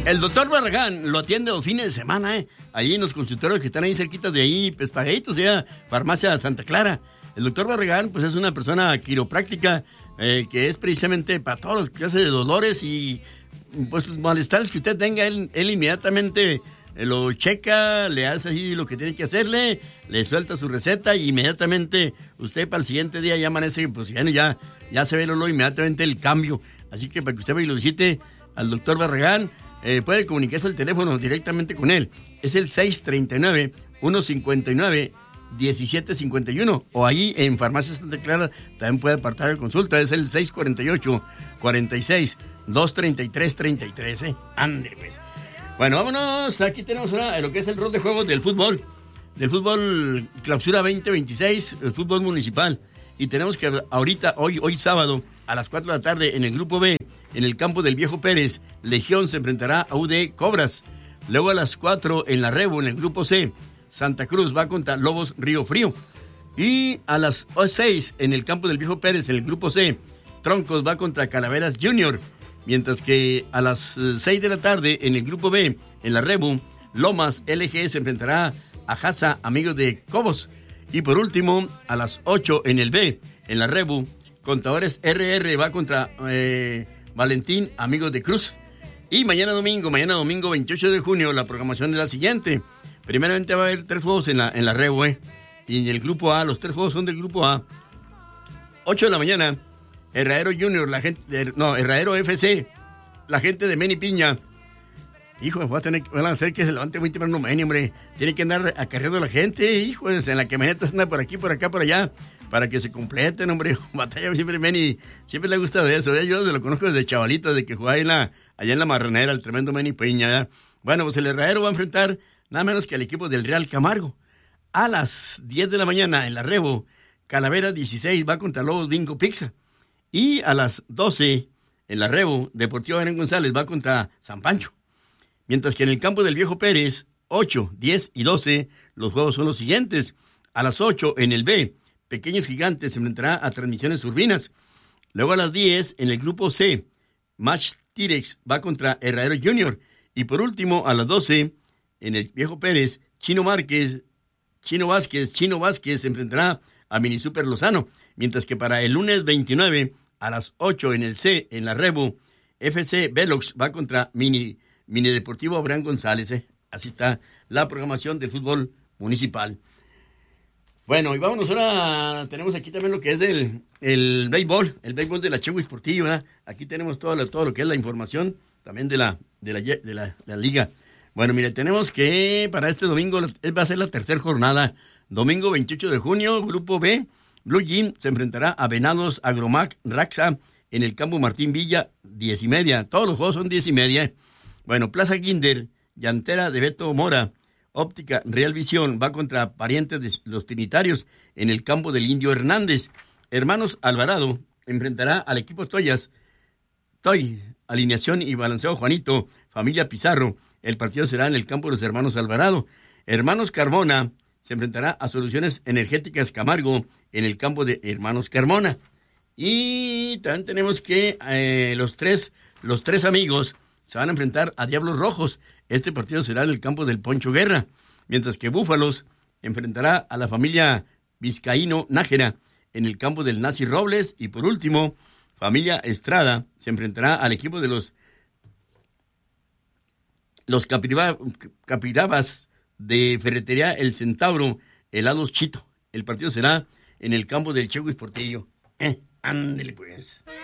El doctor Barragán lo atiende los fines de semana, ahí en los consultorios que están ahí cerquitas de ahí, pues pagaditos, Farmacia Santa Clara. El doctor Barragán, pues es una persona quiropráctica que es precisamente para todas las clases de dolores y pues malestares que usted tenga. Él inmediatamente lo checa, le hace así lo que tiene que hacerle, le suelta su receta y inmediatamente usted para el siguiente día ya amanece, pues ya se ve inmediatamente el cambio. Así que para que usted vaya y lo visite al doctor Barragán, puede comunicarse al teléfono directamente con él. Es el 639-159-1751. O ahí en Farmacia Santa Clara también puede apartar de consulta. Es el 648-46-233-33. Ande, pues. Bueno, vámonos. Aquí tenemos ahora lo que es el rol de juegos del fútbol. Del fútbol Clausura 2026, el fútbol municipal. Y tenemos que ahorita, hoy sábado, a las 4 de la tarde, en el grupo B, en el campo del Viejo Pérez, Legión se enfrentará a UD Cobras. Luego a las 4 en la Rebo, en el grupo C, Santa Cruz va contra Lobos Río Frío. Y a las 6 en el campo del Viejo Pérez, en el grupo C, Troncos va contra Calaveras Junior. Mientras que a las 6 de la tarde en el grupo B, en la Rebo, Lomas LG se enfrentará a Jaza, amigos de Cobos. Y por último, a las 8 en el B, en la Rebo, Contadores RR va contra Valentín, amigos de Cruz. Y mañana domingo 28 de junio, la programación es la siguiente. Primeramente va a haber 3 juegos en la Rebo, Y en el grupo A, los 3 juegos son del grupo A. 8 de la mañana, Herradero Junior, Herradero FC, la gente de Meni Piña. Hijo, van a hacer que se levante muy temprano Meni, hombre. Tiene que andar acarreando a la gente, hijo, en la camioneta anda por aquí, por acá, por allá, para que se completen, hombre. Batalla siempre Meni, siempre le ha gustado eso, Yo lo conozco desde chavalito, desde que jugaba allá en la Marranera, el tremendo Meni Piña, Bueno, pues el Herradero va a enfrentar nada menos que al equipo del Real Camargo. A las 10 de la mañana en la Rebo, Calaveras 16 va contra Lobos Bingo Pizza. Y a las 12 en la Rebo, Deportivo Adrián González va contra San Pancho. Mientras que en el campo del Viejo Pérez, 8, 10 y 12, los juegos son los siguientes. A las 8 en el B, Pequeños Gigantes se enfrentará a Transmisiones Urbinas. Luego a las 10 en el grupo C, Match T-Rex va contra Herradero Junior. Y por último, a las 12 en el Viejo Pérez, Chino Vázquez se enfrentará a Mini Super Lozano. Mientras que para el lunes 29, a las 8 en el C, en la Rebo, FC Velox va contra Mini Deportivo Abraham González. Así está la programación del fútbol municipal. Bueno, y vámonos ahora, tenemos aquí también lo que es el béisbol de la Chegui Sportiva. Aquí tenemos todo lo que es la información también de la liga. Bueno, mire, tenemos que para este domingo va a ser la tercera jornada. Domingo 28 de junio, grupo B, Blue Jean se enfrentará a Venados Agromac Raxa en el campo Martín Villa, 10:30. Todos los juegos son 10:30. Bueno, Plaza Kinder, Llantera de Beto Mora, Óptica Real Visión va contra Parientes de los Trinitarios en el campo del Indio Hernández. Hermanos Alvarado enfrentará al equipo Toyas, Alineación y Balanceo Juanito, Familia Pizarro. El partido será en el campo de los Hermanos Alvarado. Hermanos Carmona se enfrentará a Soluciones Energéticas Camargo en el campo de Hermanos Carmona. Y también tenemos que los tres amigos se van a enfrentar a Diablos Rojos. Este partido será en el campo del Poncho Guerra. Mientras que Búfalos enfrentará a la familia Vizcaíno Nájera en el campo del Nazi Robles. Y por último, familia Estrada se enfrentará al equipo de los Capirabas de Ferretería El Centauro, Helados Chito. El partido será en el campo del Chegui Sportillo. Ándele pues.